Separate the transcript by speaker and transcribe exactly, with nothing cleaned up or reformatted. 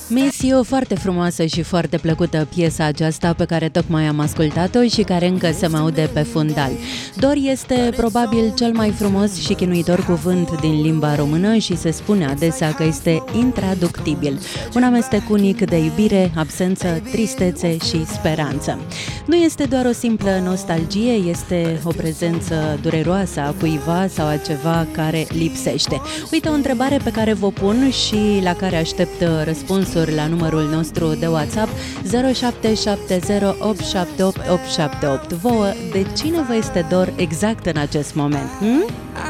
Speaker 1: Messi, o foarte frumoasă și foarte plăcută piesa aceasta pe care tocmai am ascultat-o și care încă se mai aude pe fundal. Dor este probabil cel mai frumos și chinuitor cuvânt din limba română și se spune adesea că este intraductibil. Un amestec unic de iubire, absență, tristețe și speranță. Nu este doar o simplă nostalgie, este o prezență dureroasă a cuiva sau a ceva care lipsește. Uite o întrebare pe care vă pun și la care aștept răspunsuri la numărul nostru de WhatsApp zero șapte șapte zero opt șapte opt opt șapte opt. Vouă, de cine vă este dor exact în acest moment? Hm?